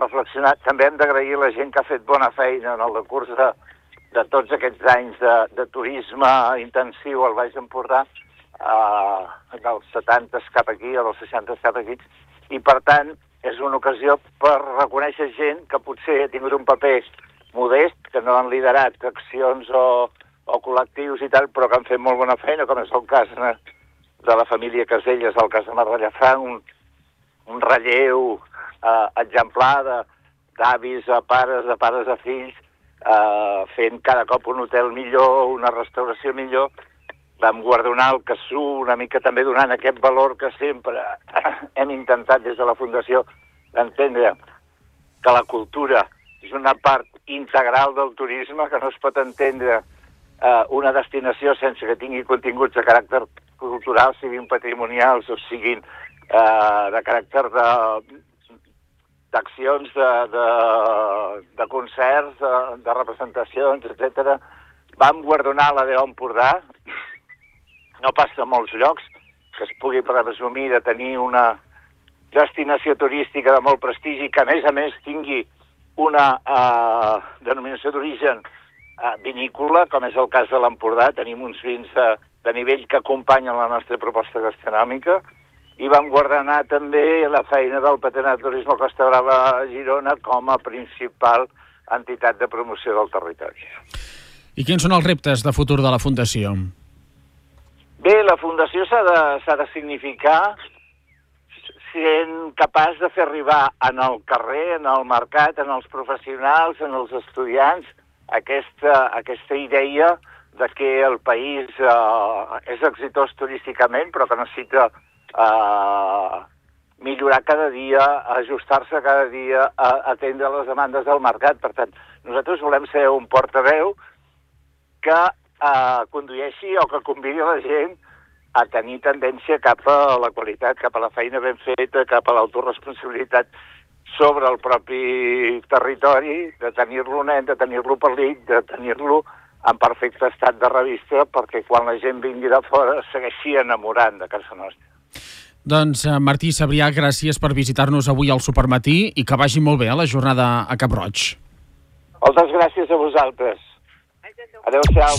reflexionar. També hem d'agrair a la gent que ha fet bona feina en el decurs de tots aquests anys de turisme intensiu al Baix Empordà, dels 70 cap aquí o dels 60 cap aquí, i per tant és una ocasió per reconèixer gent que potser ha tingut un paper modest, que no han liderat accions o col·lectius i tal, però que han fet molt bona feina, com és el cas de la família Caselles, el cas de Marrallafranc, un relleu exemplar d'avis a pares, de pares a fills, fent cada cop un hotel millor, una restauració millor. Vam guardonar el Cassú una mica també donant aquest valor que sempre hem intentat des de la Fundació d'entendre que la cultura és una part integral del turisme, que no es pot entendre una destinació sense que tingui continguts de caràcter cultural, siguin patrimonials o siguin de caràcter d'accions, de concerts, de representacions, etc. Vam guardonar la Déu Empordà. No passa a molts llocs que es pugui presumir de tenir una destinació turística de molt prestigi, que a més tingui una denominació d'origen vinícola, com és el cas de l'Empordà. Tenim uns vins de nivell que acompanyen la nostra proposta gastronòmica, i vam guardonar també la feina del Patronat de Turisme Costa Brava a Girona com a principal entitat de promoció del territori. I quins són els reptes de futur de la Fundació? Bé, la Fundació s'ha de significar sent capaç de fer arribar en el carrer, en el mercat, en els professionals, en els estudiants, aquesta idea de que el país és exitós turísticament, però que necessita millorar cada dia, ajustar-se cada dia, atendre les demandes del mercat. Per tant, nosaltres volem ser un portaveu que condueixi o que convidi la gent a tenir tendència cap a la qualitat, cap a la feina ben feta, cap a l'autoresponsabilitat sobre el propi territori, de tenir-lo net, de tenir-lo pelit, de tenir-lo en perfecte estat de revista, perquè quan la gent vingui de fora segueixi enamorant de casa nostra. Doncs Martí Cebrià, gràcies per visitar-nos avui al Supermatí i que vagi molt bé a la jornada a Cap Roig. Moltes gràcies a vosaltres. Adéu-siau.